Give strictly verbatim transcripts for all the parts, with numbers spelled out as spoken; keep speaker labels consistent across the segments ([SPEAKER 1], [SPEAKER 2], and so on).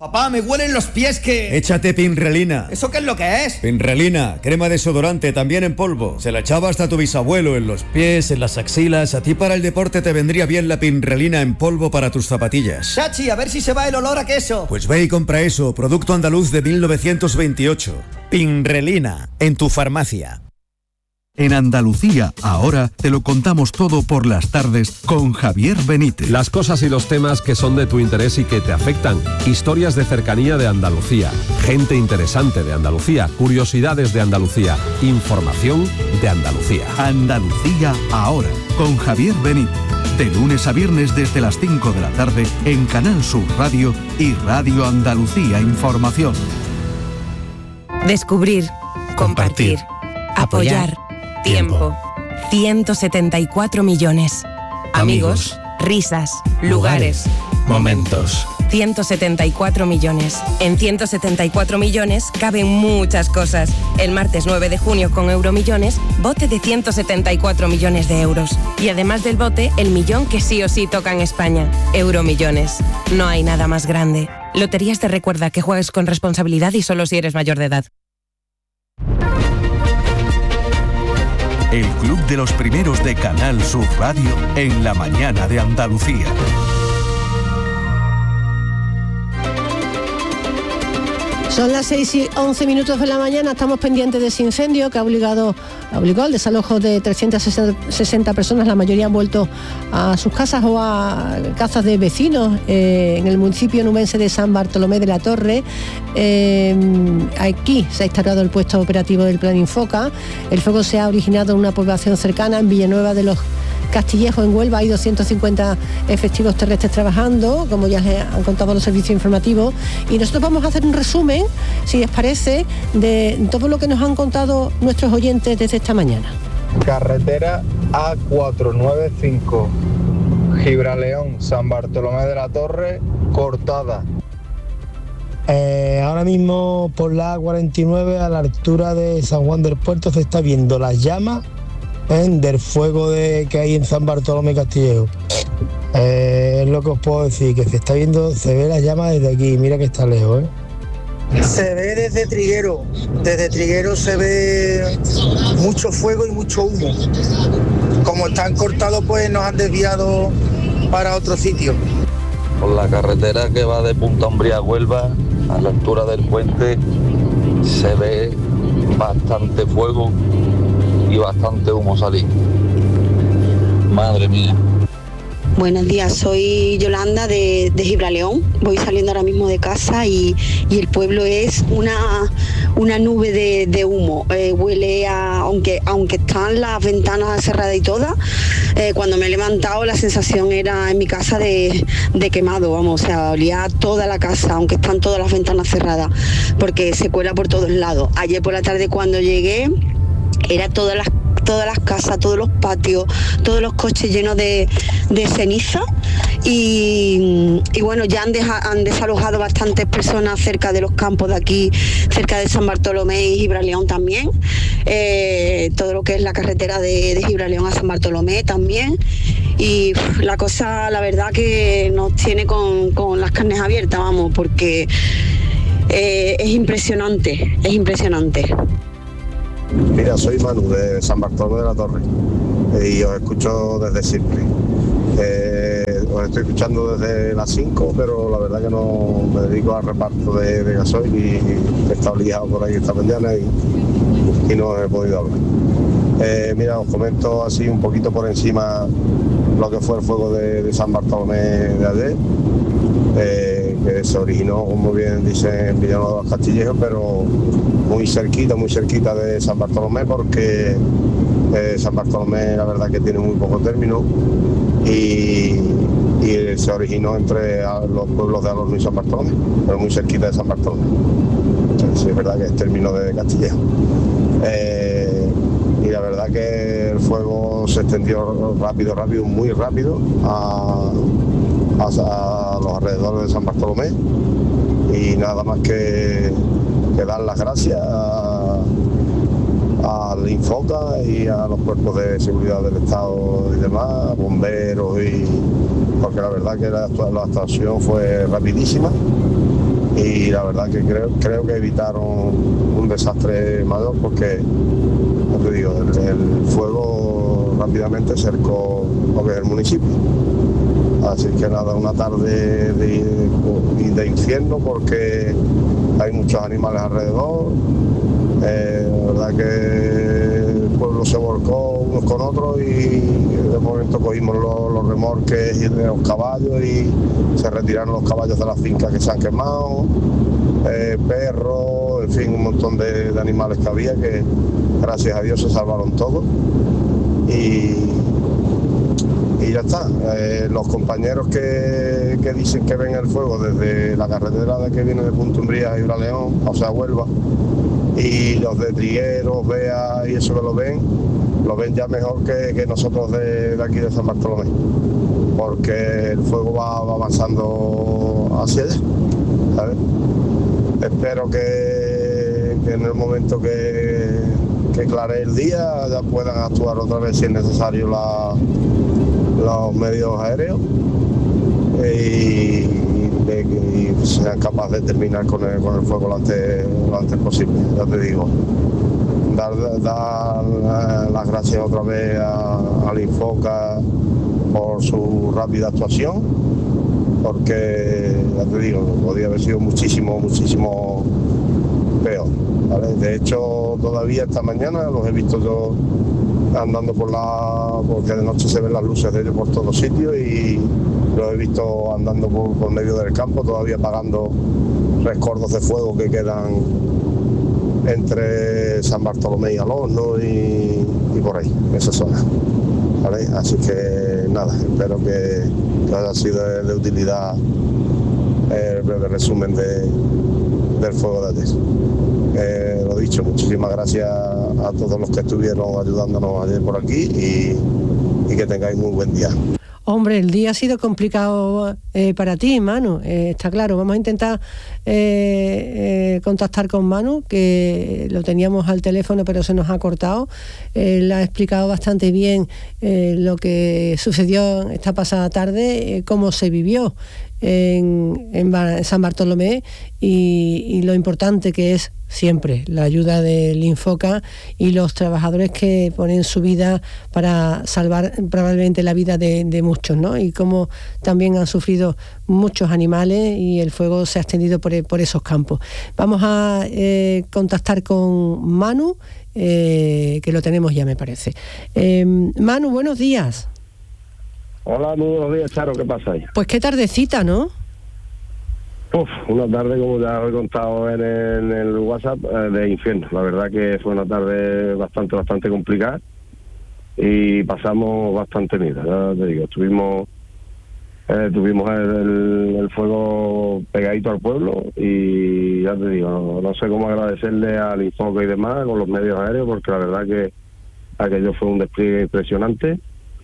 [SPEAKER 1] Papá, me huelen los pies que...
[SPEAKER 2] Échate Pinrelina.
[SPEAKER 1] ¿Eso qué es lo que es?
[SPEAKER 2] Pinrelina, crema desodorante, también en polvo. Se la echaba hasta tu bisabuelo en los pies, en las axilas. A ti para el deporte te vendría bien la Pinrelina en polvo para tus zapatillas.
[SPEAKER 1] Chachi, a ver si se va el olor a queso.
[SPEAKER 2] Pues ve y compra eso, producto andaluz de mil novecientos veintiocho. Pinrelina, en tu farmacia.
[SPEAKER 3] En Andalucía, ahora, te lo contamos todo por las tardes con Javier Benítez.
[SPEAKER 4] Las cosas y los temas que son de tu interés y que te afectan. Historias de cercanía de Andalucía. Gente interesante de Andalucía. Curiosidades de Andalucía. Información de Andalucía.
[SPEAKER 3] Andalucía, ahora, con Javier Benítez. De lunes a viernes desde las cinco de la tarde en Canal Sur Radio y Radio Andalucía Información.
[SPEAKER 5] Descubrir. Compartir. Apoyar. Tiempo. ciento setenta y cuatro millones. Amigos, risas, lugares,
[SPEAKER 6] momentos.
[SPEAKER 5] ciento setenta y cuatro millones. En ciento setenta y cuatro millones caben muchas cosas. El martes nueve de junio con Euromillones, bote de ciento setenta y cuatro millones de euros. Y además del bote, el millón que sí o sí toca en España. Euromillones. No hay nada más grande. Loterías te recuerda que juegues con responsabilidad y solo si eres mayor de edad.
[SPEAKER 3] El Club de los Primeros de Canal Sur Radio en la mañana de Andalucía.
[SPEAKER 7] Son las seis y once minutos de la mañana, estamos pendientes de ese incendio que ha obligado, ha obligado al desalojo de trescientas sesenta personas, la mayoría han vuelto a sus casas o a casas de vecinos eh, en el municipio nubense de San Bartolomé de la Torre. Eh, aquí se ha instalado el puesto operativo del Plan Infoca. El fuego se ha originado en una población cercana, en Villanueva de los Castillejos, en Huelva. Hay doscientos cincuenta efectivos terrestres trabajando, como ya les han contado los servicios informativos, y nosotros vamos a hacer un resumen, si les parece, de todo lo que nos han contado nuestros oyentes desde esta mañana.
[SPEAKER 8] Carretera A cuatrocientos noventa y cinco, Gibraleón, San Bartolomé de la Torre, cortada.
[SPEAKER 9] Eh, ahora mismo por la A cuarenta y nueve, a la altura de San Juan del Puerto, se está viendo las llamas ¿eh? del fuego de, que hay en San Bartolomé Castillejo. Eh, es lo que os puedo decir, que se está viendo, se ve las llamas desde aquí, mira que está lejos, ¿eh?
[SPEAKER 10] Se ve desde Triguero, desde Triguero se ve mucho fuego y mucho humo. Como están cortados, pues nos han desviado para otro sitio.
[SPEAKER 11] Por la carretera que va de Punta Umbría a Huelva, a la altura del puente, se ve bastante fuego y bastante humo salir. Madre mía.
[SPEAKER 12] Buenos días, soy Yolanda de, de Gibraleón. Voy saliendo ahora mismo de casa y, y el pueblo es una, una nube de, de humo. Eh, huele a, aunque, aunque están las ventanas cerradas y todas, eh, cuando me he levantado la sensación era en mi casa de, de quemado, vamos, o sea, olía toda la casa, aunque están todas las ventanas cerradas, porque se cuela por todos lados. Ayer por la tarde cuando llegué, era todas las todas las casas, todos los patios, todos los coches llenos de, de ceniza y, y bueno, ya han, deja, han desalojado bastantes personas cerca de los campos de aquí, cerca de San Bartolomé y Gibraleón también, eh, todo lo que es la carretera de, de Gibraleón a San Bartolomé también, y uf, la cosa, la verdad que nos tiene con, con las carnes abiertas, vamos, porque eh, es impresionante, es impresionante.
[SPEAKER 8] Mira, soy Manu de San Bartolomé de la Torre y os escucho desde siempre. Eh, os estoy escuchando desde las cinco, pero la verdad que no me dedico al reparto de, de gasoil y he estado liado por ahí esta mañana y, y no he podido hablar. Eh, mira, os comento así un poquito por encima lo que fue el fuego de, de San Bartolomé de ayer, eh, que se originó, como bien dice, en Villanueva de los Castillejos, pero muy cerquita, muy cerquita de San Bartolomé, porque eh, San Bartolomé la verdad que tiene muy poco término y, y se originó entre los pueblos de Alorno y San Bartolomé, pero muy cerquita de San Bartolomé. Entonces, es verdad que es término de Castillejo. Eh, y la verdad que el fuego se extendió rápido, rápido, muy rápido a, a, a los alrededores de San Bartolomé, y nada más que que dar las gracias al Infoca y a los cuerpos de seguridad del Estado y demás, bomberos, y porque la verdad que la, la actuación fue rapidísima y la verdad que creo, creo que evitaron un desastre mayor porque, como te digo, el, el fuego rápidamente cercó lo que es el municipio. Así que nada, una tarde de, de, de infierno porque hay muchos animales alrededor. Eh, la verdad que el pueblo se volcó unos con otros y de momento cogimos los, los remorques y los caballos y se retiraron los caballos de la finca que se han quemado, eh, perros, en fin, un montón de, de animales que había que gracias a Dios se salvaron todos. Y, y ya está. Eh, los compañeros que, que dicen que ven el fuego desde la carretera de que viene de Punta Umbría a Gibraleón, o sea, Huelva, y los de Trigueros, Bea y eso que lo ven, lo ven ya mejor que, que nosotros de, de aquí de San Bartolomé, porque el fuego va, va avanzando hacia allá, ¿sabes? Espero que, que en el momento que, que clare el día ya puedan actuar otra vez si es necesario la, los medios aéreos y, y, y sean capaces de terminar con el, con el fuego lo antes, lo antes posible, ya te digo. Dar, dar las gracias otra vez a, al Infoca por su rápida actuación, porque, ya te digo, podría haber sido muchísimo, muchísimo peor, ¿vale? De hecho, todavía esta mañana los he visto yo andando por la... porque de noche se ven las luces de ellos por todos sitios y los he visto andando por, por medio del campo, todavía apagando rescoldos de fuego que quedan entre San Bartolomé y Alorno y, y por ahí, en esa zona, ¿vale? Así que nada, espero que, que haya sido de, de utilidad el breve resumen de, del fuego de ayer. Eh, lo dicho, muchísimas gracias a todos los que estuvieron ayudándonos ayer por aquí y, y que tengáis muy buen día.
[SPEAKER 7] Hombre, el día ha sido complicado eh, para ti, Manu, eh, está claro. Vamos a intentar eh, eh, contactar con Manu, que lo teníamos al teléfono pero se nos ha cortado. Él ha explicado bastante bien eh, lo que sucedió esta pasada tarde, eh, cómo se vivió en, en San Bartolomé y, y lo importante que es siempre la ayuda del Infoca y los trabajadores que ponen su vida para salvar probablemente la vida de, de muchos, ¿no? Y cómo también han sufrido muchos animales y el fuego se ha extendido por, por esos campos. Vamos a eh, contactar con Manu, eh, que lo tenemos ya, me parece. Eh, Manu, buenos días.
[SPEAKER 6] Hola, muy buenos días, Charo, ¿qué pasa ahí?
[SPEAKER 7] Pues qué tardecita, ¿no?
[SPEAKER 6] Uf, una tarde, como ya os he contado en el, en el WhatsApp, eh, de infierno. La verdad que fue una tarde bastante, bastante complicada y pasamos bastante miedo, ya te digo. Estuvimos, eh, tuvimos el, el, el fuego pegadito al pueblo y ya te digo, no, no sé cómo agradecerle al Infoca y demás con los medios aéreos, porque la verdad que aquello fue un despliegue impresionante.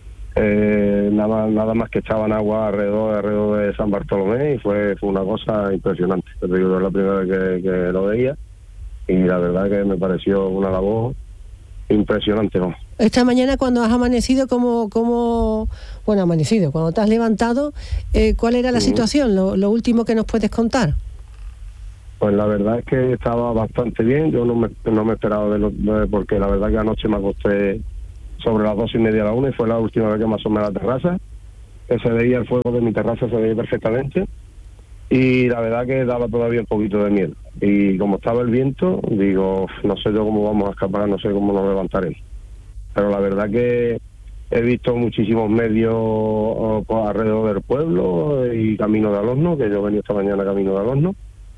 [SPEAKER 6] Eh, nada, nada más que echaban agua alrededor, alrededor de San Bartolomé y fue, fue una cosa impresionante. Yo digo, es la primera vez que, que lo veía y la verdad que me pareció una labor impresionante, ¿no?
[SPEAKER 7] Esta mañana cuando has amanecido, como, como bueno, amanecido, cuando te has levantado, eh, ¿cuál era la uh-huh. situación? Lo, lo último que nos puedes contar.
[SPEAKER 6] Pues la verdad es que estaba bastante bien. Yo no me, no me esperaba de lo, de, porque la verdad que anoche me acosté sobre las dos y media de la una y fue la última vez que me asomé a la terraza. Que se veía el fuego de mi terraza, se veía perfectamente y la verdad que daba todavía un poquito de miedo. Y como estaba el viento, digo, no sé yo cómo vamos a escapar, no sé cómo nos levantaremos. Pero la verdad que he visto muchísimos medios alrededor del pueblo y camino de Alorno, que yo venía esta mañana camino de Alorno,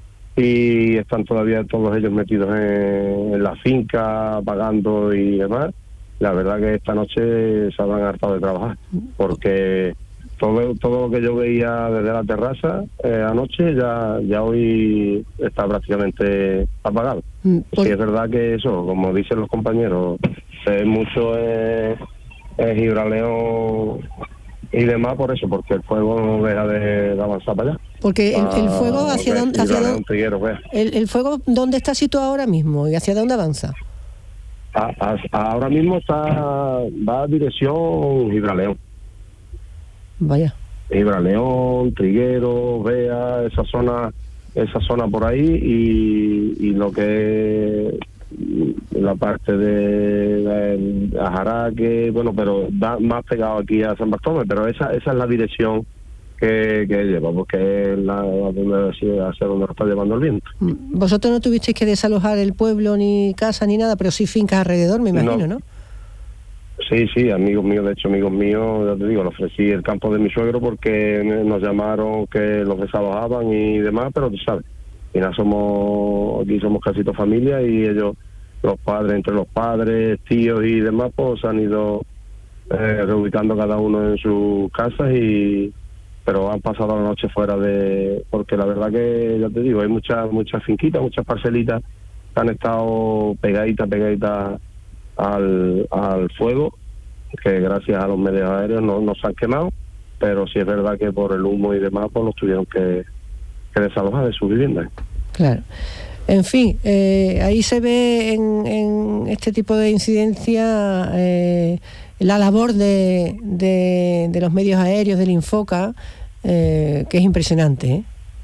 [SPEAKER 6] y están todavía todos ellos metidos en, en la finca, apagando y demás. La verdad que esta noche se habrán hartado de trabajar, porque todo todo lo que yo veía desde la terraza eh, anoche ya ya hoy está prácticamente apagado. Mm, por... Sí, es verdad que eso, como dicen los compañeros, es mucho eh, es Gibraleón y demás por eso, porque el fuego no deja de, de avanzar para allá.
[SPEAKER 7] Porque el, el fuego
[SPEAKER 6] ah,
[SPEAKER 7] hacia dónde, hacia dónde
[SPEAKER 6] Triguero,
[SPEAKER 7] el, el fuego dónde está situado ahora mismo y hacia dónde avanza.
[SPEAKER 6] A, a, ahora mismo está va a dirección Gibraleón.
[SPEAKER 7] Vaya.
[SPEAKER 6] Gibraleón, Triguero, Bea, esa zona esa zona por ahí y, y lo que es la parte de, de Ajaraque, bueno, pero da más pegado aquí a San Bartolomé, pero esa esa es la dirección que, que lleva, porque es la, la donde hacia donde está llevando el viento.
[SPEAKER 7] Vosotros no tuvisteis que desalojar el pueblo, ni casa, ni nada, pero sí fincas alrededor, me imagino, ¿no? ¿no?
[SPEAKER 6] Sí, sí, amigos míos, de hecho amigos míos, ya te digo, le ofrecí el campo de mi suegro porque nos llamaron que los desalojaban y demás, pero tú sabes, y nada, somos, aquí somos casi toda familia y ellos, los padres, entre los padres, tíos y demás, pues han ido eh, reubicando cada uno en sus casas y pero han pasado la noche fuera de, porque la verdad que, ya te digo, hay muchas muchas finquitas, muchas parcelitas que han estado pegaditas, pegaditas al, al fuego, que gracias a los medios aéreos no, no se han quemado, pero sí es verdad que por el humo y demás pues los tuvieron que, que desalojar de sus viviendas.
[SPEAKER 7] Claro. En fin, eh, ahí se ve en, en este tipo de incidencia eh, la labor de, de, de los medios aéreos, del Infoca, eh, que es impresionante, ¿eh?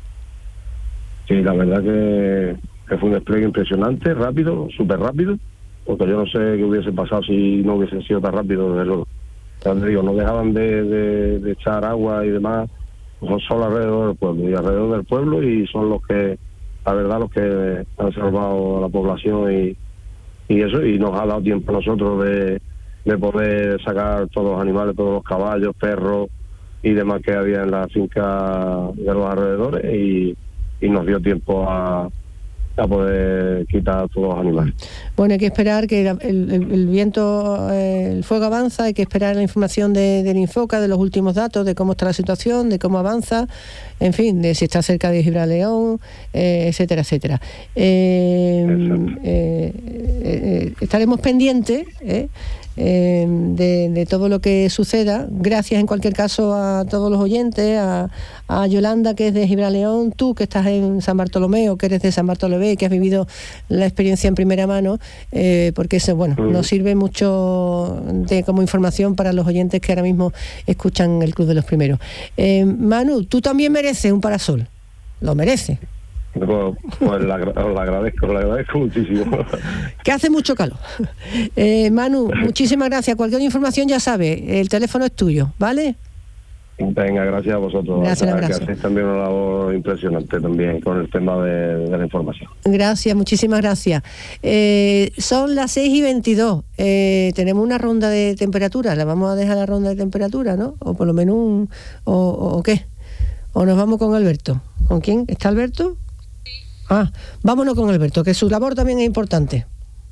[SPEAKER 6] Sí, la verdad que, que fue un despliegue impresionante, rápido, súper rápido, porque yo no sé qué hubiese pasado si no hubiese sido tan rápido, desde luego. Ya te digo, no dejaban de, de, de echar agua y demás, son solo alrededor del pueblo, y alrededor del pueblo, y son los que, la verdad, los que han salvado a la población y, y eso, y nos ha dado tiempo a nosotros de, de poder sacar todos los animales, todos los caballos, perros y demás que había en la finca de los alrededores, y, y nos dio tiempo a a poder quitar todos los animales.
[SPEAKER 7] Bueno, hay que esperar que el, el, el viento, eh, el fuego avanza, hay que esperar la información de, del Infoca, de los últimos datos, de cómo está la situación, de cómo avanza, en fin, de si está cerca de Gibraleón, eh, etcétera, etcétera. Eh, eh, eh, estaremos pendientes, eh, Eh, de, de todo lo que suceda. Gracias en cualquier caso a todos los oyentes, a, a Yolanda, que es de Gibraleón, tú que estás en San Bartolomé o que eres de San Bartolomé, que has vivido la experiencia en primera mano, eh, porque eso, bueno, mm. nos sirve mucho de como información para los oyentes que ahora mismo escuchan el Club de los Primeros. Eh, Manu, tú también mereces un parasol, lo mereces.
[SPEAKER 6] Pues, pues la, la agradezco, la agradezco muchísimo.
[SPEAKER 7] Que hace mucho calor. Eh, Manu, muchísimas gracias. Cualquier información ya sabes, el teléfono es tuyo, ¿vale?
[SPEAKER 6] Venga, gracias a vosotros.
[SPEAKER 7] Gracias, un abrazo.
[SPEAKER 6] Que hacéis también una labor impresionante también con el tema de, de la información.
[SPEAKER 7] Gracias, muchísimas gracias. Eh, son las seis y veintidós. Eh, tenemos una ronda de temperatura. La vamos a dejar la ronda de temperatura, ¿no? O por lo menos un... ¿O, o, o qué? ¿O nos vamos con Alberto? ¿Con quién? ¿Está Alberto? Ah, vámonos con Alberto, que su labor también es importante.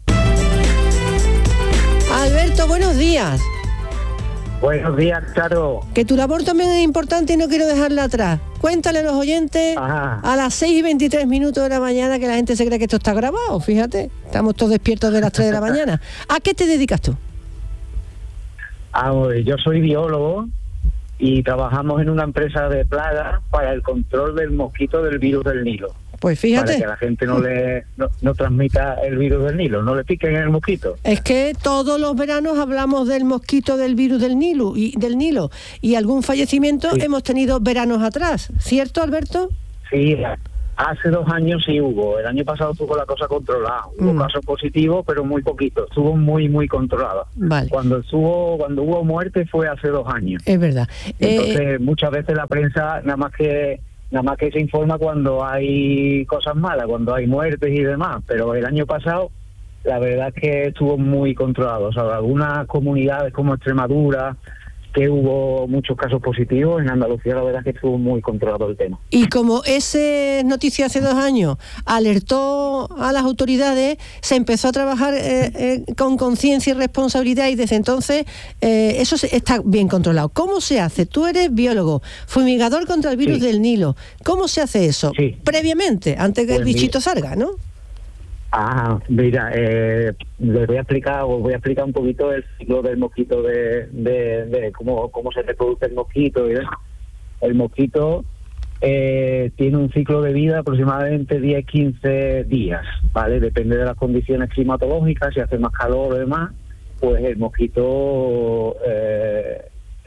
[SPEAKER 7] Alberto, buenos días.
[SPEAKER 13] Buenos días, Charo.
[SPEAKER 7] Que tu labor también es importante y no quiero dejarla atrás. Cuéntale a los oyentes. Ajá. A las seis y veintitrés minutos de la mañana, que la gente se cree que esto está grabado, fíjate. Estamos todos despiertos de las tres de la mañana. ¿A qué te dedicas tú?
[SPEAKER 13] Ah, yo soy biólogo y trabajamos en una empresa de plagas para el control del mosquito del virus del Nilo.
[SPEAKER 7] Pues fíjate.
[SPEAKER 13] Para que la gente no le no, no transmita el virus del Nilo, no le piquen el mosquito.
[SPEAKER 7] Es que todos los veranos hablamos del mosquito del virus del Nilo y del Nilo y algún fallecimiento sí. Hemos tenido veranos atrás, ¿cierto, Alberto?
[SPEAKER 13] Sí, hace dos años sí hubo. El año pasado estuvo la cosa controlada. Hubo mm. casos positivos, pero muy poquitos. Estuvo muy, muy controlada.
[SPEAKER 7] Vale.
[SPEAKER 13] Cuando estuvo, cuando hubo muerte fue hace dos años.
[SPEAKER 7] Es verdad.
[SPEAKER 13] Entonces,
[SPEAKER 7] eh...
[SPEAKER 13] muchas veces la prensa nada más que nada más que se informa cuando hay cosas malas, cuando hay muertes y demás, pero el año pasado la verdad es que estuvo muy controlado. O sea, algunas comunidades como Extremadura, que hubo muchos casos positivos, en Andalucía la verdad es que estuvo muy controlado el tema.
[SPEAKER 7] Y como ese noticia hace dos años alertó a las autoridades, se empezó a trabajar eh, eh, con conciencia y responsabilidad, y desde entonces eh, eso está bien controlado. ¿Cómo se hace? Tú eres biólogo, fumigador contra el virus sí. del Nilo. ¿Cómo se hace eso? Sí. Previamente, antes que pues el bichito mira. salga, ¿no?
[SPEAKER 13] Ah, mira, eh, les voy a explicar, os voy a explicar un poquito el ciclo del mosquito, de, de, de cómo, cómo se reproduce el mosquito. Y el mosquito eh, tiene un ciclo de vida aproximadamente diez a quince días, ¿vale? Depende de las condiciones climatológicas, si hace más calor o demás, pues el mosquito eh,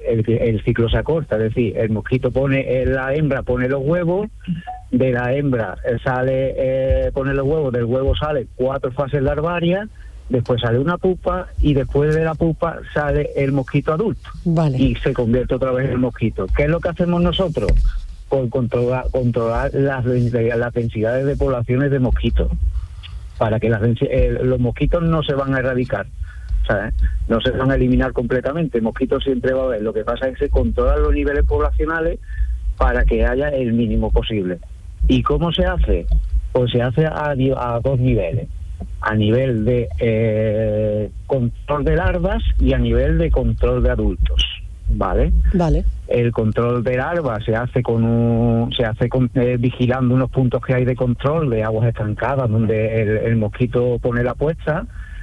[SPEAKER 13] el, el ciclo se acorta, es decir, el mosquito pone, la hembra pone los huevos, de la hembra sale, eh, pone los huevos, del huevo sale cuatro fases larvarias, después sale una pupa y después de la pupa sale el mosquito adulto.
[SPEAKER 7] Vale.
[SPEAKER 13] Y se convierte otra vez en el mosquito. ¿Qué es lo que hacemos nosotros? Pues controlar, controlar las, las densidades de poblaciones de mosquitos, para que las, eh, los mosquitos no se van a erradicar, ¿sabes? No se van a eliminar completamente, mosquitos siempre va a haber. Lo que pasa es que se controlan los niveles poblacionales para que haya el mínimo posible. ¿Y cómo se hace? Pues se hace a, a dos niveles. A nivel de eh, control de larvas y a nivel de control de adultos, ¿vale?
[SPEAKER 7] Vale.
[SPEAKER 13] El control de larvas se hace con un, se hace con, eh, vigilando unos puntos que hay de control de aguas estancadas donde el, el mosquito pone la puesta,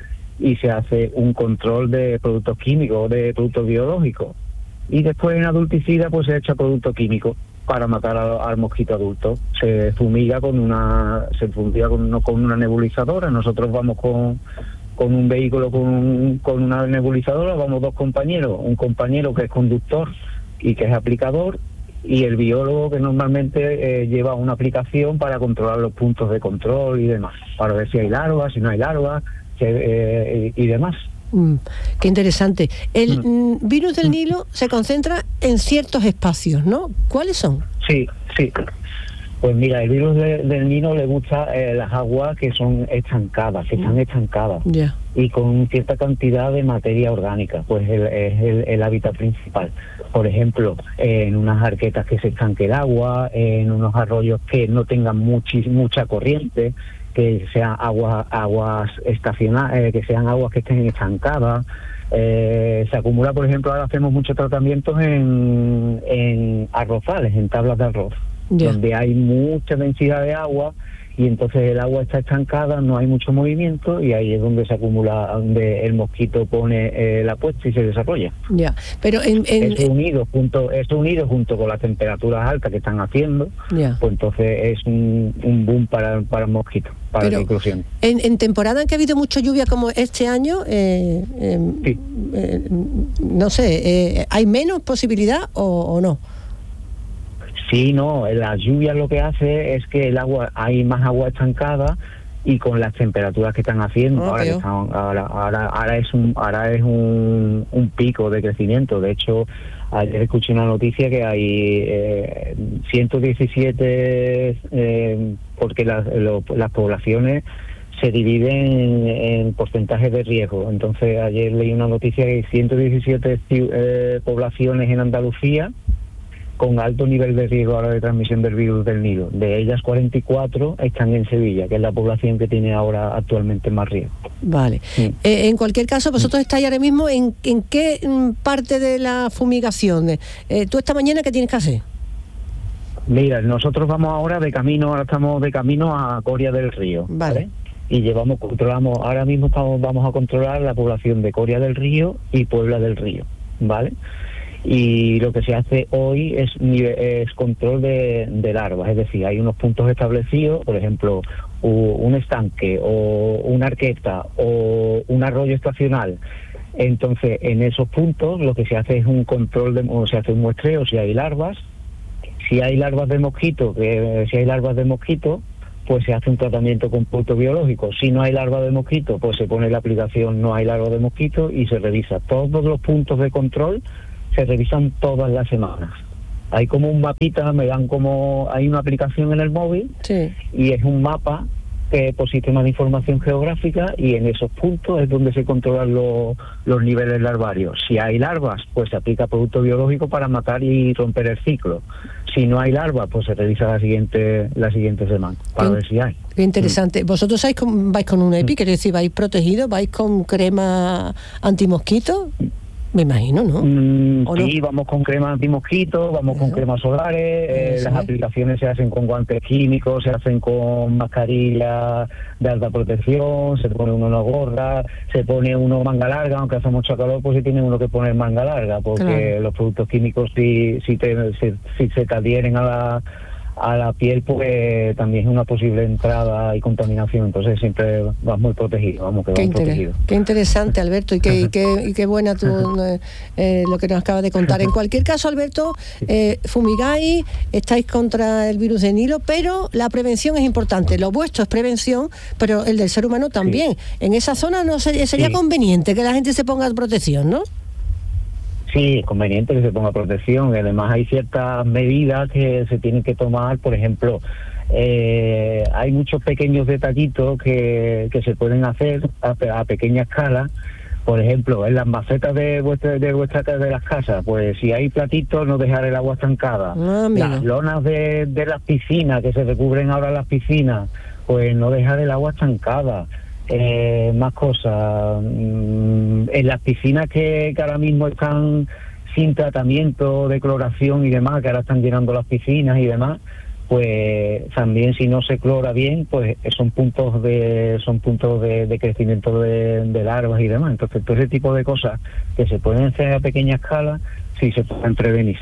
[SPEAKER 13] y se hace un control de productos químicos, de productos biológicos, y después en adulticida pues se echa producto químico para matar a, al mosquito adulto. Se fumiga con una se fumiga con, no, con una nebulizadora. Nosotros vamos con, con un vehículo con, con una nebulizadora, vamos dos compañeros, un compañero que es conductor y que es aplicador, y el biólogo que normalmente eh, lleva una aplicación para controlar los puntos de control y demás, para ver si hay larvas, si no hay larvas, que, eh, y, y demás.
[SPEAKER 7] Mm, qué interesante. El
[SPEAKER 13] Mm.
[SPEAKER 7] mm, virus del Nilo se concentra en ciertos espacios, ¿no? ¿Cuáles son?
[SPEAKER 13] Sí, sí. Pues mira, el virus de, del Nilo le gusta eh, las aguas que son estancadas, que están estancadas,
[SPEAKER 7] Ya.
[SPEAKER 13] y con cierta cantidad de materia orgánica, pues el, es el, el hábitat principal. Por ejemplo, eh, en unas arquetas que se estanque el agua, en unos arroyos que no tengan muchis, mucha corriente, que sean aguas aguas estacionales, eh, que sean aguas que estén estancadas. Eh, se acumula, por ejemplo, ahora hacemos muchos tratamientos en, en arrozales, en tablas de arroz,
[SPEAKER 7] Ya.
[SPEAKER 13] donde hay mucha densidad de agua, y entonces el agua está estancada, no hay mucho movimiento, y ahí es donde se acumula, donde el mosquito pone eh, la puesta y se desarrolla.
[SPEAKER 7] Ya. Pero en, en
[SPEAKER 13] Eso unido junto, eso unido junto con las temperaturas altas que están haciendo,
[SPEAKER 7] Ya.
[SPEAKER 13] pues entonces es un, un boom para, para el mosquito, para
[SPEAKER 7] Pero
[SPEAKER 13] la inclusión.
[SPEAKER 7] En, en temporada en que ha habido mucha lluvia como este año, eh, eh, eh, no sé, eh, ¿hay menos posibilidad o, o no?
[SPEAKER 13] Sí, no, la lluvia lo que hace es que el agua, hay más agua estancada, y con las temperaturas que están haciendo,
[SPEAKER 7] Ah,
[SPEAKER 13] ahora, que
[SPEAKER 7] peor.
[SPEAKER 13] están, ahora, ahora, ahora es un ahora es un, un pico de crecimiento. De hecho, ayer escuché una noticia que hay eh, ciento diecisiete, eh, porque las, lo- las poblaciones se dividen en, en porcentajes de riesgo. Entonces, ayer leí una noticia que hay ciento diecisiete ci- eh, poblaciones en Andalucía con alto nivel de riesgo ahora de transmisión del virus del Nilo. De ellas, cuarenta y cuatro están en Sevilla, que es la población que tiene ahora actualmente más riesgo.
[SPEAKER 7] Vale.
[SPEAKER 13] Sí.
[SPEAKER 7] Eh, en cualquier caso, vosotros estáis ahora mismo en, en qué mm, parte de la fumigación. Eh, ¿Tú esta mañana qué tienes que hacer?
[SPEAKER 13] Mira, nosotros vamos ahora de camino, ahora estamos de camino a Coria del Río.
[SPEAKER 7] Vale.
[SPEAKER 13] Y llevamos, controlamos, ahora mismo estamos, vamos a controlar la población de Coria del Río y Puebla del Río, ¿vale? Y lo que se hace hoy es, nive- es control de, de larvas, es decir, hay unos puntos establecidos, por ejemplo, u- un estanque o una arqueta o un arroyo estacional. Entonces, en esos puntos lo que se hace es un control, de, o se hace un muestreo si hay larvas. Si hay larvas de mosquito, que si hay larvas de mosquito, pues se hace un tratamiento con producto biológico. Si no hay larva de mosquito, pues se pone la aplicación no hay larva de mosquito y se revisa. Todos los puntos de control se revisan todas las semanas. Hay como un mapita, me dan como, hay una aplicación en el móvil,
[SPEAKER 7] Sí.
[SPEAKER 13] y es un mapa que por sistema de información geográfica, y en esos puntos es donde se controlan los, los niveles larvarios. Si hay larvas, pues se aplica producto biológico para matar y romper el ciclo. Si no hay larvas, pues se revisa la siguiente la siguiente semana para
[SPEAKER 7] Qué-
[SPEAKER 13] ver si hay.
[SPEAKER 7] Qué interesante. ¿Vosotros vais con, vais con un EPI? Quiero decir, ¿vais protegidos? ¿Vais con crema antimosquito? Me imagino, ¿no?
[SPEAKER 13] Mm,
[SPEAKER 7] ¿O no?
[SPEAKER 13] sí, vamos con crema antimosquito, vamos con cremas solares, eh,
[SPEAKER 7] Eso
[SPEAKER 13] las
[SPEAKER 7] es.
[SPEAKER 13] aplicaciones se hacen con guantes químicos, se hacen con mascarilla de alta protección, se pone uno una gorra, se pone uno manga larga, aunque hace mucho calor, pues se tiene uno que poner manga larga, porque
[SPEAKER 7] Claro.
[SPEAKER 13] los productos químicos si, si, te, si, si se te adhieren a la a la piel, pues también es una posible entrada y contaminación, entonces siempre vas muy protegido, vamos, que
[SPEAKER 7] Qué,
[SPEAKER 13] vas
[SPEAKER 7] inter
[SPEAKER 13] protegido.
[SPEAKER 7] qué interesante, Alberto, y qué, y qué, y qué buena tú, eh, lo que nos acabas de contar. En cualquier caso, Alberto, eh, fumigáis, estáis contra el virus del Nilo, pero la prevención es importante. Lo vuestro es prevención, pero el del ser humano también. Sí. En esa zona no sería, sería sí. conveniente que la gente se ponga protección, ¿no?
[SPEAKER 13] Sí, es conveniente que se ponga protección. Además hay ciertas medidas que se tienen que tomar. Por ejemplo, eh, hay muchos pequeños detallitos que, que se pueden hacer a, a pequeña escala. Por ejemplo, en las macetas de vuestra de vuestra de las casas, pues si hay platitos, no dejar el agua estancada.
[SPEAKER 7] Ah,
[SPEAKER 13] las lonas de, de las piscinas, que se recubren ahora las piscinas, pues no dejar el agua estancada. Eh, más cosas. Mm, en las piscinas que, que ahora mismo están sin tratamiento de cloración y demás, que ahora están llenando las piscinas y demás, pues también si no se clora bien, pues son puntos de son puntos de, de crecimiento de, de larvas y demás. Entonces todo ese tipo de cosas que se pueden hacer a pequeña escala, sí se pueden prevenir.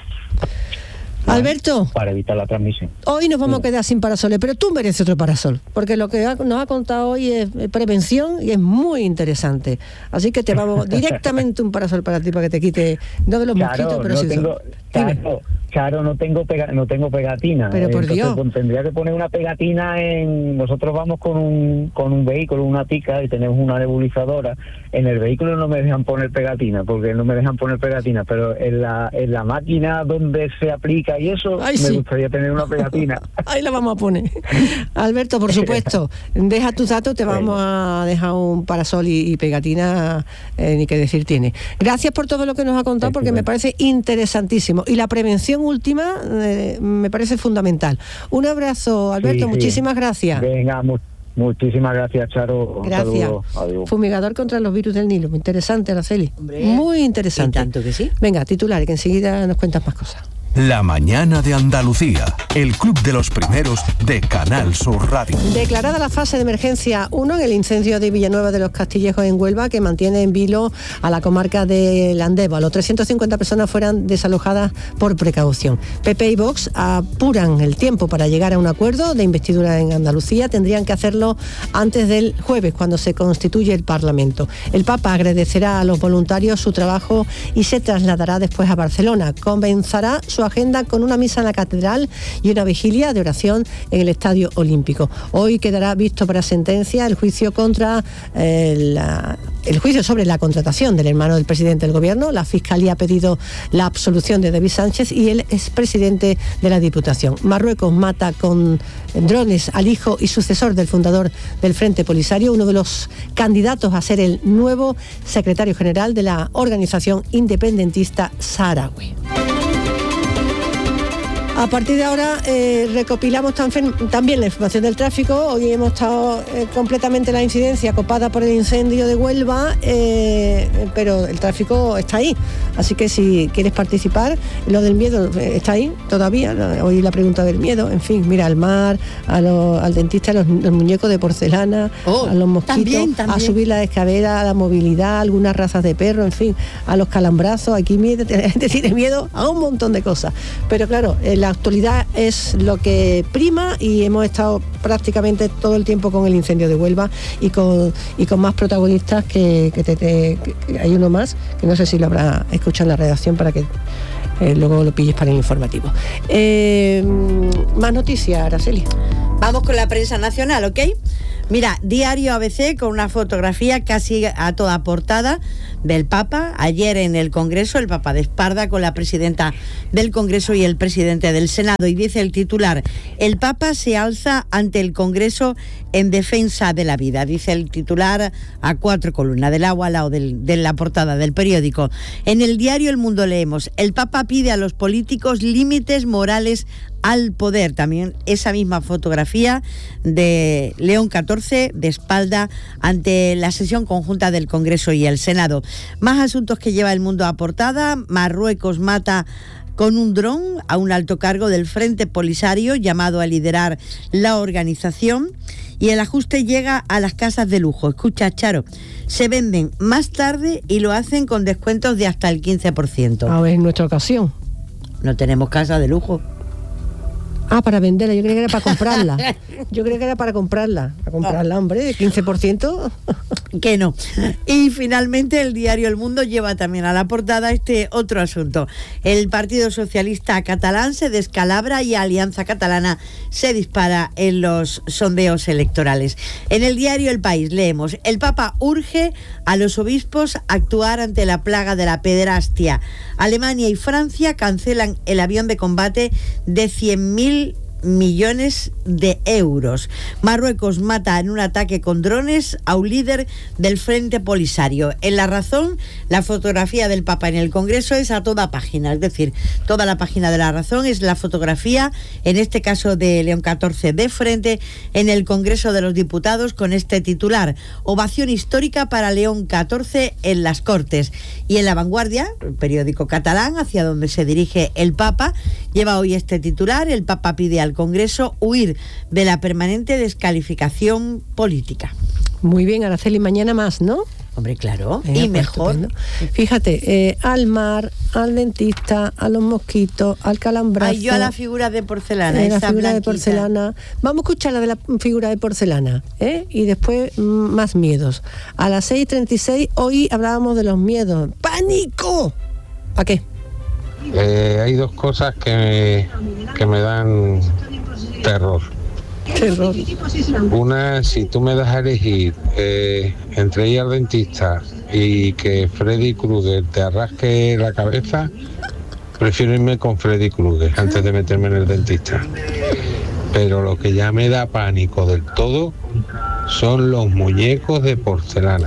[SPEAKER 7] Alberto,
[SPEAKER 13] para evitar la transmisión.
[SPEAKER 7] Hoy nos vamos sí. a quedar sin parasoles, pero tú mereces otro parasol, porque lo que ha, nos ha contado hoy es prevención y es muy interesante. Así que te vamos directamente un parasol para ti, para que te quite, no de los claro, mosquitos, pero
[SPEAKER 13] no
[SPEAKER 7] sí
[SPEAKER 13] tengo, claro, claro, no tengo pega, no tengo pegatina.
[SPEAKER 7] Pero por
[SPEAKER 13] Entonces,
[SPEAKER 7] Dios.
[SPEAKER 13] Pues, tendría que poner una pegatina en. Nosotros vamos con un con un vehículo, una pica, y tenemos una nebulizadora. En el vehículo no me dejan poner pegatina, porque no me dejan poner pegatina, pero en la en la máquina donde se aplica y eso, Ay, me sí. gustaría tener una pegatina.
[SPEAKER 7] Ahí la vamos a poner. Alberto, por supuesto, deja tus datos, te vamos a dejar un parasol y, y pegatina, eh, ni que decir tiene. Gracias por todo lo que nos ha contado, porque me parece interesantísimo. Y la prevención última eh, me parece fundamental. Un abrazo, Alberto, sí, sí. muchísimas gracias.
[SPEAKER 13] Venga, mu muchísimas gracias, Charo.
[SPEAKER 7] Gracias. Fumigador contra los virus del Nilo. Muy interesante, Araceli. Hombre, muy interesante.
[SPEAKER 14] Tanto que sí.
[SPEAKER 7] Venga, titular, que enseguida nos cuentas más cosas.
[SPEAKER 3] La mañana de Andalucía, el club de los primeros de Canal Sur Radio.
[SPEAKER 7] Declarada la fase de emergencia uno en el incendio de Villanueva de los Castillejos en Huelva, que mantiene en vilo a la comarca de Landeva. Los trescientas cincuenta personas fueran desalojadas por precaución. P P y Vox apuran el tiempo para llegar a un acuerdo de investidura en Andalucía. Tendrían que hacerlo antes del jueves, cuando se constituye el Parlamento. El Papa agradecerá a los voluntarios su trabajo y se trasladará después a Barcelona. Comenzará su agenda con una misa en la catedral y una vigilia de oración en el Estadio Olímpico. Hoy quedará visto para sentencia el juicio contra eh, la, el juicio sobre la contratación del hermano del presidente del gobierno. La Fiscalía ha pedido la absolución de David Sánchez y el expresidente de la Diputación. Marruecos mata con drones al hijo y sucesor del fundador del Frente Polisario, uno de los candidatos a ser el nuevo secretario general de la organización independentista saharaui. A partir de ahora eh, recopilamos también la información del tráfico. Hoy hemos estado eh, completamente la incidencia copada por el incendio de Huelva, eh, pero el tráfico está ahí. Así que si quieres participar, lo del miedo eh, está ahí todavía. Hoy la pregunta del miedo, en fin, mira al mar, a lo, al dentista, a los, los muñecos de porcelana, oh, a los mosquitos, también, también. A subir la escalera, a la movilidad, a algunas razas de perro, en fin, a los calambrazos. Aquí miedo, la gente tiene miedo a un montón de cosas. Pero claro, el la actualidad es lo que prima y hemos estado prácticamente todo el tiempo con el incendio de Huelva y con, y con más protagonistas que, que, te, te, que hay uno más, que no sé si lo habrá escuchado en la redacción para que eh, luego lo pilles para el informativo. Eh, más noticias, Araceli.
[SPEAKER 14] Vamos con la prensa nacional, ¿ok? Mira, Diario A B C con una fotografía casi a toda portada del Papa. Ayer en el Congreso, el Papa de espalda con la presidenta del Congreso y el presidente del Senado. Y dice el titular, el Papa se alza ante el Congreso en defensa de la vida. Dice el titular a cuatro columnas del agua al lado del, de la portada del periódico. En el diario El Mundo leemos, el Papa pide a los políticos límites morales al poder. También esa misma fotografía de León catorce de espalda ante la sesión conjunta del Congreso y el Senado. Más asuntos que lleva El Mundo a portada. Marruecos mata con un dron a un alto cargo del Frente Polisario llamado a liderar la organización, y el ajuste llega a las casas de lujo. Escucha, Charo, se venden más tarde y lo hacen con descuentos de hasta el quince por ciento.
[SPEAKER 7] A ver, en nuestra ocasión.
[SPEAKER 14] No tenemos casa de lujo.
[SPEAKER 7] Ah, para venderla, yo creía que era para comprarla. Yo creía que era para comprarla. Para comprarla, hombre, quince por ciento.
[SPEAKER 14] Que no. Y finalmente el diario El Mundo lleva también a la portada este otro asunto. El Partido Socialista Catalán se descalabra y Alianza Catalana se dispara en los sondeos electorales. En el diario El País leemos: el Papa urge a los obispos a actuar ante la plaga de la pederastia. Alemania y Francia cancelan el avión de combate de cien mil millones de euros. Marruecos mata en un ataque con drones a un líder del Frente Polisario. En La Razón, la fotografía del Papa en el Congreso es a toda página, es decir, toda la página de La Razón es la fotografía, en este caso de León catorce, de frente en el Congreso de los Diputados, con este titular: ovación histórica para León catorce en las Cortes. Y en La Vanguardia, el periódico catalán, hacia donde se dirige el Papa, lleva hoy este titular: el Papa pide al Congreso huir de la permanente descalificación política.
[SPEAKER 7] Muy bien, Araceli, mañana más, ¿no?
[SPEAKER 14] Hombre, claro,
[SPEAKER 7] Venga,
[SPEAKER 14] y
[SPEAKER 7] pues,
[SPEAKER 14] mejor.
[SPEAKER 7] Estupendo. Fíjate, eh, al mar, al dentista, a los mosquitos, al calambrazo.
[SPEAKER 14] Ay, yo a la figura de porcelana,
[SPEAKER 7] eh, la
[SPEAKER 14] esa
[SPEAKER 7] figura
[SPEAKER 14] blanquita.
[SPEAKER 7] de porcelana. Vamos a escuchar la de la figura de porcelana, ¿eh? Y después mm, más miedos. A las seis y treinta y seis hoy hablábamos de los miedos. ¡Pánico! ¿A qué?
[SPEAKER 15] Eh, hay dos cosas que me, que me dan terror.
[SPEAKER 7] Terror.
[SPEAKER 15] Una, si tú me das a elegir eh, entre ir al dentista y que Freddy Krueger te arrasque la cabeza, prefiero irme con Freddy Krueger antes de meterme en el dentista. Pero lo que ya me da pánico del todo son los muñecos de porcelana.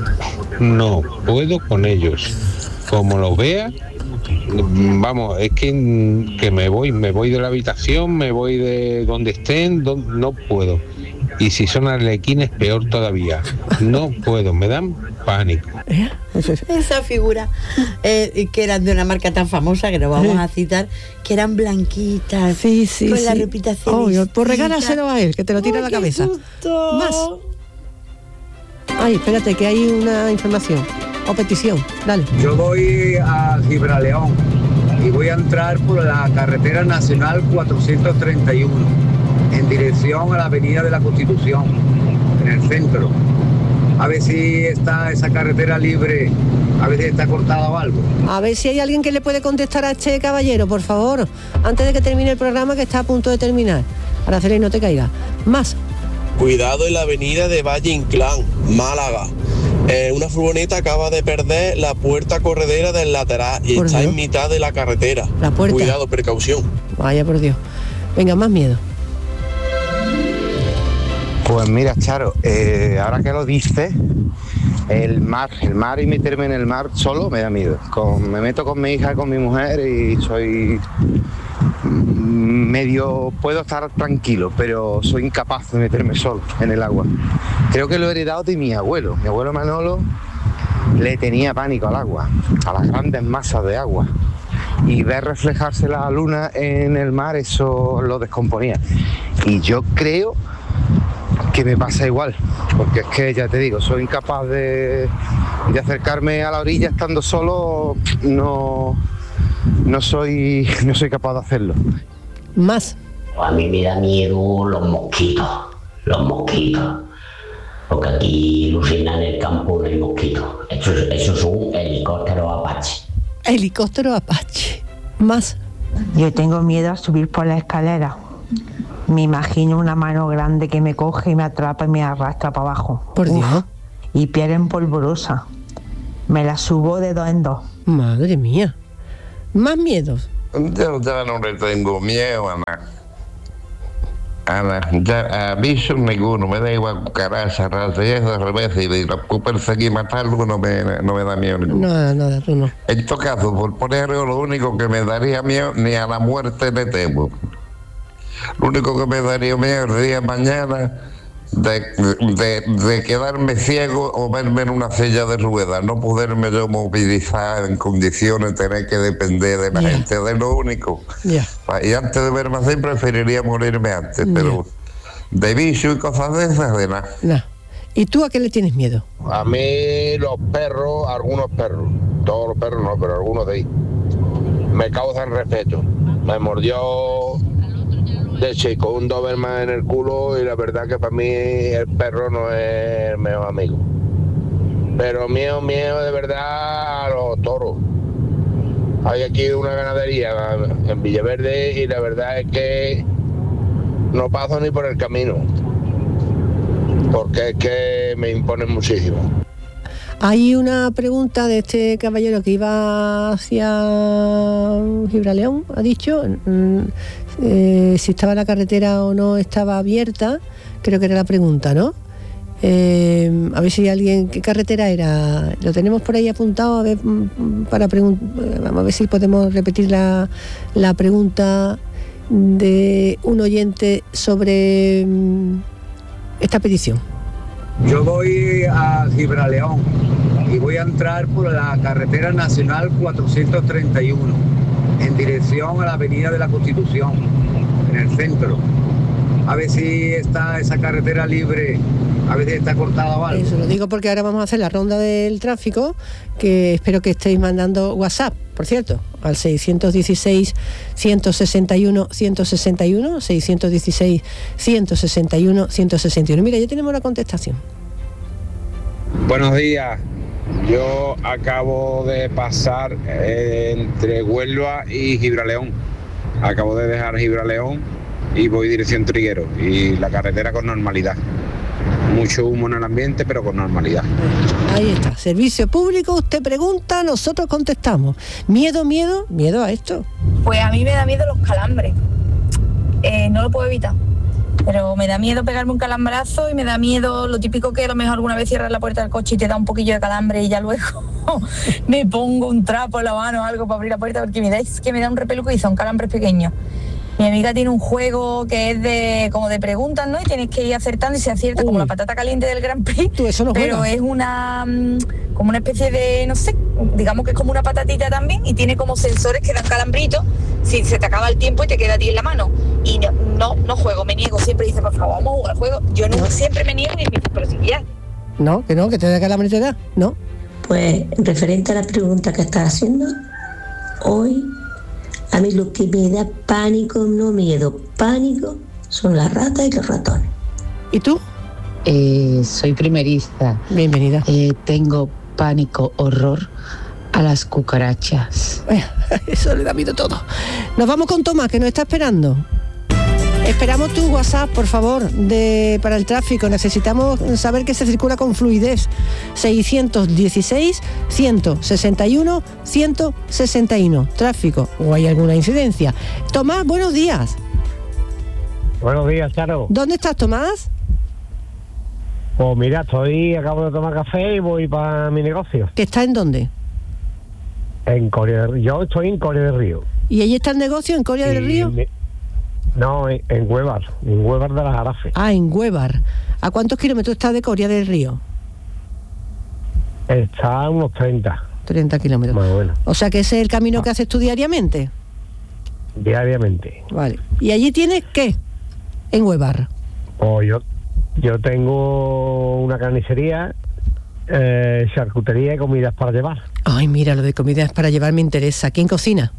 [SPEAKER 15] No puedo con ellos. Como los vea, vamos, es que, que me voy, me voy de la habitación, me voy de donde estén, don, no puedo. Y si son arlequines, peor todavía. No puedo, me dan pánico.
[SPEAKER 14] Esa figura, eh, que eran de una marca tan famosa que no vamos a citar, que eran blanquitas,
[SPEAKER 7] sí, sí,
[SPEAKER 14] con
[SPEAKER 7] sí.
[SPEAKER 14] la reputación.
[SPEAKER 7] Obvio, pues regálaselo a él, que te lo tira a la cabeza.
[SPEAKER 14] Susto.
[SPEAKER 7] Más. Ay, espérate, que hay una información o petición. Dale.
[SPEAKER 16] Yo voy a Gibraleón y voy a entrar por la carretera nacional cuatrocientos treinta y uno en dirección a la avenida de la Constitución, en el centro. A ver si está esa carretera libre, a ver si está cortada o algo.
[SPEAKER 7] A ver si hay alguien que le puede contestar a este caballero, por favor, antes de que termine el programa, que está a punto de terminar. Araceli, no te caiga. Más.
[SPEAKER 17] Cuidado en la avenida de Valle Inclán, Málaga. Eh, una furgoneta acaba de perder la puerta corredera del lateral y
[SPEAKER 7] Por
[SPEAKER 17] está
[SPEAKER 7] Dios.
[SPEAKER 17] en mitad de la carretera.
[SPEAKER 7] La puerta.
[SPEAKER 17] Cuidado, precaución.
[SPEAKER 7] Vaya por Dios. Venga, más miedo.
[SPEAKER 18] Pues mira, Charo, eh, ahora que lo dices, el mar, el mar y meterme en el mar solo me da miedo. Con, me meto con mi hija, con mi mujer y soy medio, puedo estar tranquilo, pero soy incapaz de meterme solo en el agua. Creo que lo he heredado de mi abuelo. Mi abuelo Manolo le tenía pánico al agua, a las grandes masas de agua. Y ver reflejarse la luna en el mar, eso lo descomponía. Y yo creo que me pasa igual, porque es que ya te digo, soy incapaz de, de acercarme a la orilla estando solo, no, no soy, no soy capaz de hacerlo.
[SPEAKER 7] Más.
[SPEAKER 19] A mí me da miedo los mosquitos, los mosquitos, porque aquí, Lucina, en el campo no hay mosquitos, esos, esos son helicópteros Apache.
[SPEAKER 7] Helicóptero Apache. Más.
[SPEAKER 20] Yo tengo miedo a subir por la escalera. Me imagino una mano grande que me coge y me atrapa y me arrastra para abajo.
[SPEAKER 7] Por Dios.
[SPEAKER 20] Uf, y piedra en polvorosa. Me la subo de dos en dos.
[SPEAKER 7] Madre mía. Más miedos.
[SPEAKER 21] Yo ya no le tengo miedo a nada. Ana, ya a bichos ninguno, me da igual cucaracha, rata y eso, al revés, y la perseguir y matarlo no me, no me da miedo ninguno.
[SPEAKER 7] Nada, nada, tú no.
[SPEAKER 21] En todo caso, por ponerlo, lo único que me daría miedo, ni a la muerte le temo. Lo único que me daría miedo el día de mañana de, de, de quedarme ciego o verme en una silla de ruedas, no poderme yo movilizar en condiciones, tener que depender de la yeah. gente, de lo único.
[SPEAKER 7] Yeah.
[SPEAKER 21] Y antes de verme así preferiría morirme antes, yeah. pero de bicho y cosas de esas, de nada.
[SPEAKER 7] Nah. ¿Y tú a qué le tienes miedo?
[SPEAKER 22] A mí los perros, algunos perros, todos los perros no, pero algunos de ahí, me causan respeto. Me mordió leche con un Doberman en el culo y la verdad que para mí el perro no es el mejor amigo. Pero miedo, miedo de verdad a los toros. Hay aquí una ganadería en Villaverde y la verdad es que no paso ni por el camino, porque es que me imponen muchísimo.
[SPEAKER 7] Hay una pregunta de este caballero que iba hacia Gibraleón, ha dicho, eh, si estaba la carretera o no estaba abierta, creo que era la pregunta, ¿no? Eh, a ver si alguien, ¿qué carretera era? Lo tenemos por ahí apuntado, a ver, para preguntar, vamos a ver si podemos repetir la, la pregunta de un oyente sobre esta petición.
[SPEAKER 16] Yo voy a Gibraleón y voy a entrar por la carretera nacional cuatrocientos treinta y uno en dirección a la avenida de la Constitución, en el centro. A ver si está esa carretera libre, a ver si está cortada o algo.
[SPEAKER 7] Eso lo digo porque ahora vamos a hacer la ronda del tráfico, que espero que estéis mandando WhatsApp, por cierto, al seiscientos dieciséis, ciento sesenta y uno, ciento sesenta y uno, seiscientos dieciséis, ciento sesenta y uno, ciento sesenta y uno. Mira, ya tenemos la contestación.
[SPEAKER 1] Buenos días. Yo acabo de pasar eh, entre Huelva y Gibraleón. Acabo de dejar Gibraleón y voy dirección Triguero. Y la carretera con normalidad. Mucho humo en el ambiente, pero con normalidad.
[SPEAKER 7] Ahí está, servicio público, usted pregunta, nosotros contestamos. ¿Miedo, miedo? ¿Miedo a esto?
[SPEAKER 2] Pues a mí me da miedo los calambres. Eh, no lo puedo evitar. Pero me da miedo pegarme un calambrazo y me da miedo lo típico que a lo mejor alguna vez cierras la puerta del coche y te da un poquillo de calambre y ya luego me pongo un trapo en la mano o algo para abrir la puerta porque me da, es que me da un repelo que hizo un calambre pequeño. Mi amiga tiene un juego que es de como de preguntas, ¿no? Y tienes que ir acertando y se acierta. Uy. Como la patata caliente del Grand Prix.
[SPEAKER 7] ¿Tú eso no
[SPEAKER 2] pero
[SPEAKER 7] juegas?
[SPEAKER 2] Es una como una especie de, no sé, digamos que es como una patatita también y tiene como sensores que dan calambritos si se te acaba el tiempo y te queda a ti en la mano. Y no, no, no juego, me niego. Siempre dice, por favor, vamos a jugar al juego. Yo no, siempre me niego y me dice, pero si ya.
[SPEAKER 7] No, que no, que te da calambre y te da, ¿no?
[SPEAKER 23] Pues referente a la pregunta que estás haciendo, hoy a mí lo que me da pánico, no miedo, pánico, son las ratas y los ratones.
[SPEAKER 7] ¿Y tú?
[SPEAKER 24] Eh, soy primerista.
[SPEAKER 7] Bienvenida.
[SPEAKER 24] Eh, tengo pánico, horror a las cucarachas.
[SPEAKER 7] Eso le da miedo todo. Nos vamos con Tomás, que nos está esperando. Esperamos tu WhatsApp, por favor, de, para el tráfico. Necesitamos saber que se circula con fluidez. seiscientos dieciséis, ciento sesenta y uno, ciento sesenta y uno. Tráfico, o hay alguna incidencia. Tomás, buenos días.
[SPEAKER 25] Buenos días, Charo.
[SPEAKER 7] ¿Dónde estás, Tomás?
[SPEAKER 25] Pues mira, estoy, acabo de tomar café y voy para mi negocio.
[SPEAKER 7] ¿Que está en dónde?
[SPEAKER 25] En Coria del Río. Yo estoy en Coria del Río.
[SPEAKER 7] ¿Y ahí está el negocio, en Coria del Río?
[SPEAKER 25] Me... No, en, en Huevar, en Huevar de las Arafes.
[SPEAKER 7] Ah, en Huevar. ¿A cuántos kilómetros está de Coria del Río?
[SPEAKER 25] Está a unos treinta.
[SPEAKER 7] treinta kilómetros.
[SPEAKER 25] Más o menos.
[SPEAKER 7] O sea que ese es el camino que haces tú diariamente.
[SPEAKER 25] Diariamente.
[SPEAKER 7] Vale. ¿Y allí tienes qué? En Huevar.
[SPEAKER 25] Pues yo, yo tengo una carnicería, eh, charcutería y comidas para llevar.
[SPEAKER 7] Ay, mira, lo de comidas para llevar me interesa. ¿Quién cocina?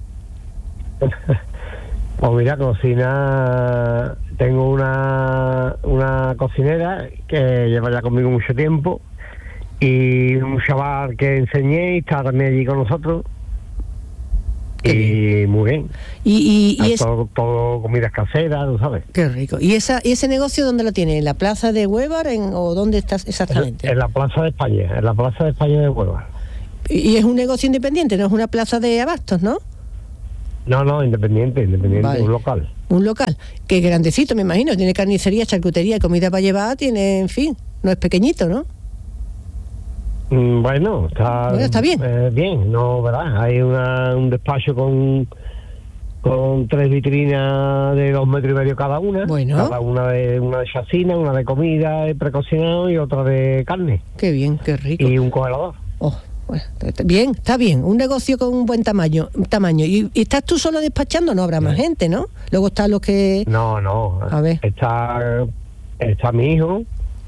[SPEAKER 25] Pues mira, cocina, tengo una, una cocinera que lleva ya conmigo mucho tiempo y un chaval que enseñé y está también allí con nosotros. Qué y bien. Muy bien.
[SPEAKER 7] Y, y, y es...
[SPEAKER 25] todo, todo comidas caseras, ¿tú sabes?
[SPEAKER 7] Qué rico. ¿Y esa, y ese negocio dónde lo tiene? ¿En la plaza de Huevar en, o dónde estás exactamente?
[SPEAKER 25] En, en la plaza de España, en la plaza de España de Huevar.
[SPEAKER 7] Y, y es un negocio independiente, no es una plaza de abastos, ¿no?
[SPEAKER 25] No, no, independiente, independiente, vale. Un local.
[SPEAKER 7] Un local, que es grandecito, me imagino, tiene carnicería, charcutería y comida para llevar, tiene, en fin, no es pequeñito, ¿no?
[SPEAKER 25] Mm, bueno, está,
[SPEAKER 7] bueno, está bien.
[SPEAKER 25] Eh, bien, no, ¿verdad? Hay una, un despacho con con tres vitrinas de dos metros y medio cada una.
[SPEAKER 7] Bueno.
[SPEAKER 25] Cada una de una de chacina, una de comida de precocinado y otra de carne.
[SPEAKER 7] Qué bien, qué rico.
[SPEAKER 25] Y un congelador.
[SPEAKER 7] Oh. Bueno, bien, está bien, un negocio con un buen tamaño, tamaño. ¿Y, y estás tú solo despachando? No habrá más gente, ¿no? Luego están los que...
[SPEAKER 25] No, no.
[SPEAKER 7] A ver.
[SPEAKER 25] Está, está mi hijo,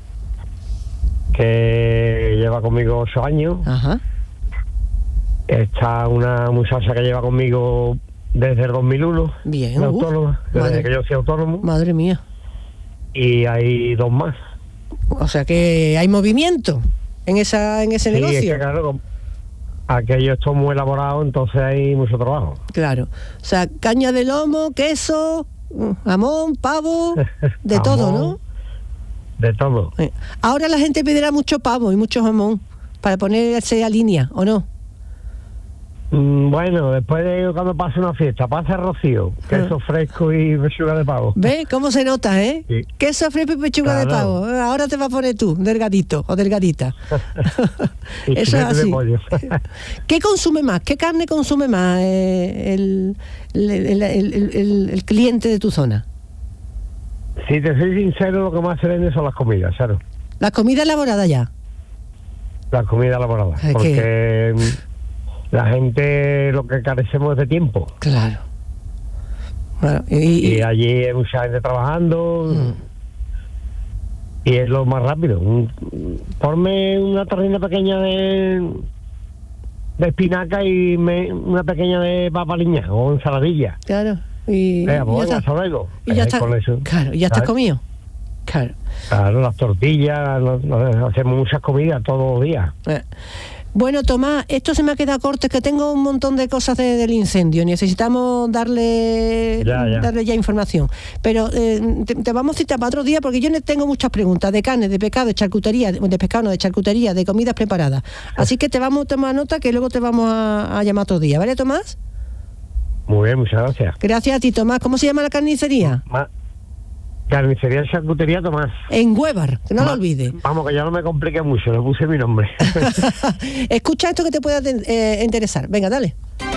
[SPEAKER 25] que lleva conmigo ocho años.
[SPEAKER 7] Ajá.
[SPEAKER 25] Está una muchacha que lleva conmigo desde el dos mil uno.
[SPEAKER 7] Bien,
[SPEAKER 25] de
[SPEAKER 7] uf,
[SPEAKER 25] autónoma, desde
[SPEAKER 7] madre.
[SPEAKER 25] que yo soy autónomo.
[SPEAKER 7] Madre mía.
[SPEAKER 25] Y hay dos más.
[SPEAKER 7] O sea que hay movimiento en esa en ese
[SPEAKER 25] Sí,
[SPEAKER 7] negocio.
[SPEAKER 25] es que, claro, como aquello está muy elaborado, entonces hay mucho trabajo.
[SPEAKER 7] Claro. O sea, caña de lomo, queso, jamón, pavo, de todo, ¿no?
[SPEAKER 25] De todo.
[SPEAKER 7] Eh, Ahora la gente pedirá mucho pavo y mucho jamón para ponerse a línea, ¿o no?
[SPEAKER 25] Mm, Bueno, después de cuando pase una fiesta, pasa rocío, queso fresco y pechuga de pavo.
[SPEAKER 7] ¿Ves cómo se nota, eh?
[SPEAKER 25] Sí.
[SPEAKER 7] Queso fresco y pechuga de
[SPEAKER 25] Claro.
[SPEAKER 7] pavo. Ahora te vas a poner tú, delgadito o delgadita.
[SPEAKER 25] Y
[SPEAKER 7] Eso es
[SPEAKER 25] chulete de
[SPEAKER 7] así.
[SPEAKER 25] pollo.
[SPEAKER 7] ¿Qué consume más? ¿Qué carne consume más eh, el, el, el- el- el- el cliente de tu zona?
[SPEAKER 25] Si te soy sincero, lo que más se vende son las comidas, claro.
[SPEAKER 7] La comida elaborada ya.
[SPEAKER 25] Las comidas elaboradas.
[SPEAKER 7] Ay,
[SPEAKER 25] Porque mm, la gente lo que carecemos es de tiempo.
[SPEAKER 7] Claro. Bueno, y,
[SPEAKER 25] Y
[SPEAKER 7] y-
[SPEAKER 25] allí hay mucha gente trabajando. Y es lo más rápido. Un- Ponme una torrina pequeña de de espinaca y me- una pequeña de papa liña o ensaladilla.
[SPEAKER 7] claro. Y,
[SPEAKER 25] Venga,
[SPEAKER 7] y
[SPEAKER 25] pues,
[SPEAKER 7] ya
[SPEAKER 25] hasta
[SPEAKER 7] está.
[SPEAKER 25] luego.
[SPEAKER 7] Y ya
[SPEAKER 25] Eh,
[SPEAKER 7] está.
[SPEAKER 25] con eso.
[SPEAKER 7] Claro, y ya estás
[SPEAKER 25] ¿Sabes?
[SPEAKER 7] comido. Claro.
[SPEAKER 25] Claro, las tortillas, no- no- hacemos muchas comidas todos los días.
[SPEAKER 7] Eh. Bueno, Tomás, esto se me ha quedado corto, es que tengo un montón de cosas de- del incendio, necesitamos darle
[SPEAKER 25] Ya, ya.
[SPEAKER 7] darle ya información. Pero eh, te, te vamos a citar para otro día porque yo ne- tengo muchas preguntas de carne, de pescado, de charcutería, de, de pescado, no, de charcutería, de comidas preparadas. Así que te vamos a tomar nota que luego te vamos a, a llamar otro día, ¿vale, Tomás?
[SPEAKER 25] Muy bien, muchas gracias.
[SPEAKER 7] Gracias a ti, Tomás. ¿Cómo se llama la carnicería?
[SPEAKER 25] Ma- Carnicería Charcutería Tomás.
[SPEAKER 7] En Huévar, que no lo olvides.
[SPEAKER 25] Vamos, que ya no me complique mucho, le puse mi nombre.
[SPEAKER 7] Escucha esto que te pueda eh, interesar. Venga, dale.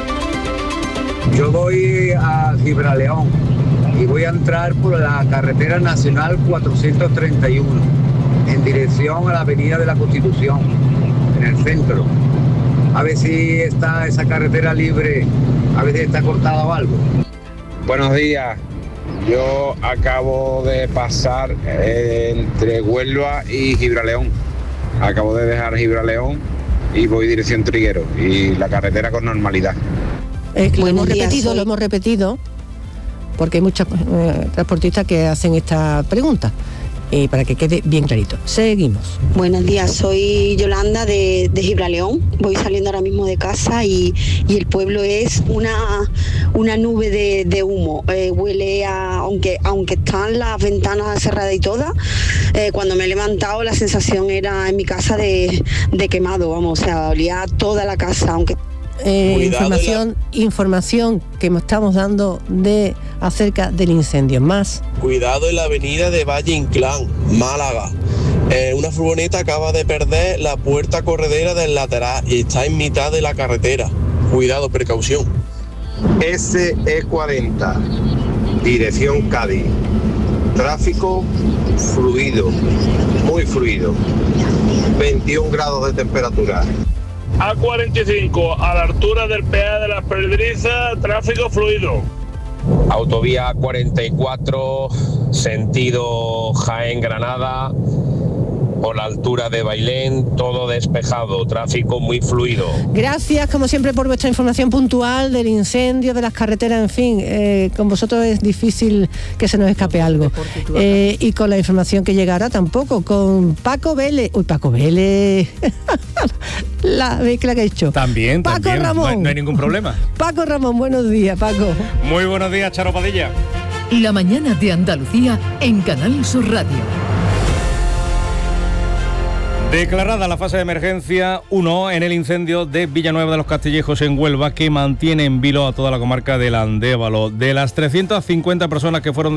[SPEAKER 16] Yo voy a Gibraleón y voy a entrar por la carretera nacional cuatrocientos treinta y uno en dirección a la avenida de la Constitución, en el centro. A ver si está esa carretera libre, a ver si está cortada o algo.
[SPEAKER 1] Buenos días. Yo acabo de pasar eh, entre Huelva y Gibraleón. Acabo de dejar Gibraleón y voy dirección Triguero. Y la carretera con normalidad.
[SPEAKER 7] Eh, lo
[SPEAKER 12] Buenos
[SPEAKER 7] hemos
[SPEAKER 12] días,
[SPEAKER 7] repetido,
[SPEAKER 12] soy-
[SPEAKER 7] lo hemos repetido, porque hay muchos eh, transportistas que hacen esta pregunta. Y para que quede bien clarito. Seguimos.
[SPEAKER 12] Buenos días, soy Yolanda de, de Gibraleón. Voy saliendo ahora mismo de casa y, y el pueblo es una, una nube de, de humo. Eh, huele a, aunque, aunque están las ventanas cerradas y todas, eh, cuando me he levantado la sensación era en mi casa de, de quemado, vamos, o sea, olía toda la casa, aunque...
[SPEAKER 7] Eh,
[SPEAKER 17] Cuidado,
[SPEAKER 7] información, información que me estamos dando de acerca del incendio. Más.
[SPEAKER 17] Cuidado en la avenida de Valle Inclán, Málaga. Eh, una furgoneta acaba de perder la puerta corredera del lateral y está en mitad de la carretera. Cuidado, precaución.
[SPEAKER 8] S E cuarenta, dirección Cádiz. Tráfico fluido, muy fluido. veintiún grados de temperatura.
[SPEAKER 4] A cuarenta y cinco, a la altura del peaje de las Pedrizas, tráfico fluido.
[SPEAKER 5] Autovía cuarenta y cuatro, sentido Jaén-Granada, por la altura de Bailén, todo despejado, tráfico muy fluido.
[SPEAKER 7] Gracias, como siempre, por vuestra información puntual del incendio, de las carreteras, en fin. Eh, con vosotros es difícil que se nos escape algo. Eh, y con la información que llegará tampoco. Con Paco Vélez. Uy, Paco Vélez. la ¿veis que la que he hecho?
[SPEAKER 9] También,
[SPEAKER 7] Paco
[SPEAKER 9] también.
[SPEAKER 7] Ramón.
[SPEAKER 9] No hay, no hay ningún problema.
[SPEAKER 7] Paco Ramón, buenos días, Paco.
[SPEAKER 9] Muy buenos días, Charo Padilla.
[SPEAKER 10] La mañana de Andalucía en Canal Sur Radio.
[SPEAKER 9] Declarada la fase de emergencia uno en el incendio de Villanueva de los Castillejos en Huelva, que mantiene en vilo a toda la comarca del Andévalo. De las trescientas cincuenta personas que fueron